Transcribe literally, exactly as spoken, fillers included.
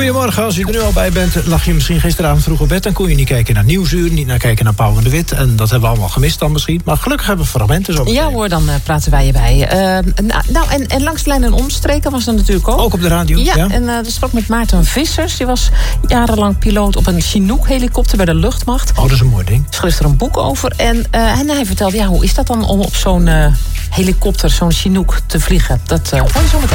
Goedemorgen, als u er nu al bij bent, lag je misschien gisteravond vroeg op bed. Dan kon je niet kijken naar Nieuwsuur, niet naar kijken naar Pauw en de Wit. En dat hebben we allemaal gemist dan misschien. Maar gelukkig hebben we fragmenten zo. Ja hoor, dan uh, praten wij je bij. Uh, nou, en, en langs de lijn en omstreken was er natuurlijk ook. Ook op de radio? Ja, ja. en uh, dat sprak met Maarten Vissers. Die was jarenlang piloot op een Chinook-helikopter bij de luchtmacht. Oh, dat is een mooi ding. Schreef er een boek over. En, uh, en hij vertelde, ja, hoe is dat dan om op zo'n uh, helikopter, zo'n Chinook te vliegen? Dat uh, hoor je zo meteen.